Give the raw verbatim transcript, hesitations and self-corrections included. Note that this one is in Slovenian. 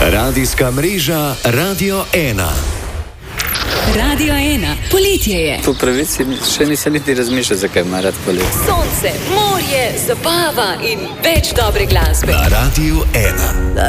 Radijska mreža Radio ena. Radio ena. Poletje je. Po pravici še nisem niti razmišljal, zakaj ima rad poletje. Sonce, morje, zabava in več dobre glasbe. Na Radio ena.